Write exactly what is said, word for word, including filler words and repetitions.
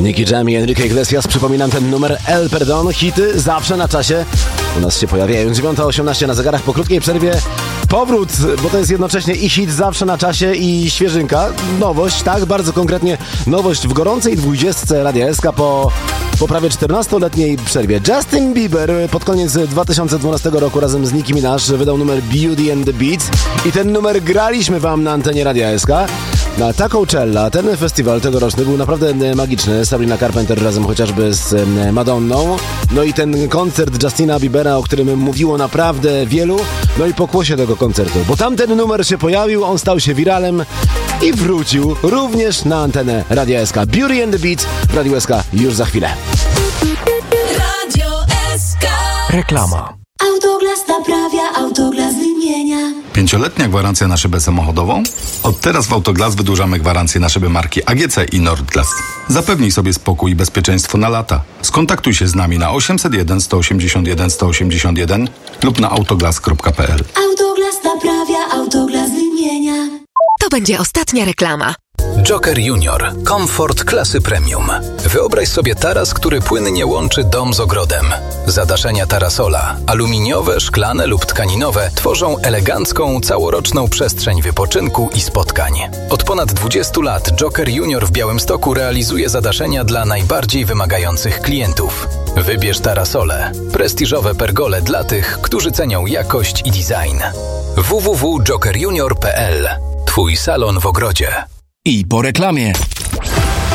Nicky Jam i Enrique Iglesias. Przypominam ten numer El Perdón. Hity zawsze na czasie u nas się pojawiają. dziewiąta osiemnaście na zegarach. Po krótkiej przerwie powrót, bo to jest jednocześnie i hit zawsze na czasie i świeżynka. Nowość, tak, bardzo konkretnie nowość w gorącej dwudziestce Radia S K po, po prawie czternastoletniej przerwie. Justin Bieber pod koniec dwa tysiące dwunastego roku razem z Nicki Minaj wydał numer Beauty and the Beat i ten numer graliśmy wam na antenie Radia S K. Na Coachella, ten festiwal tegoroczny był naprawdę magiczny. Sabrina Carpenter razem chociażby z Madonną. No i ten koncert Justina Biebera, o którym mówiło naprawdę wielu. No i pokłosie tego koncertu, bo tamten numer się pojawił, on stał się wiralem i wrócił również na antenę Radia S K. Beauty and the Beat w Radiu S K już za chwilę. Radio S K. Reklama. Autoglas naprawia, Autoglas wymienia. Pięcioletnia gwarancja na szybę samochodową? Od teraz w Autoglas wydłużamy gwarancję na szyby marki A G C i Nordglas. Zapewnij sobie spokój i bezpieczeństwo na lata. Skontaktuj się z nami na osiemset jeden, sto osiemdziesiąt jeden, sto osiemdziesiąt jeden lub na autoglas kropka p l. Autoglas naprawia, Autoglas wymienia. To będzie ostatnia reklama. Joker Junior. Komfort klasy premium. Wyobraź sobie taras, który płynnie łączy dom z ogrodem. Zadaszenia Tarasola, aluminiowe, szklane lub tkaninowe, tworzą elegancką, całoroczną przestrzeń wypoczynku i spotkań. Od ponad dwudziestu lat Joker Junior w Białymstoku realizuje zadaszenia dla najbardziej wymagających klientów. Wybierz Tarasole. Prestiżowe pergole dla tych, którzy cenią jakość i design. w w w kropka joker junior kropka p l. Twój salon w ogrodzie. I po reklamie.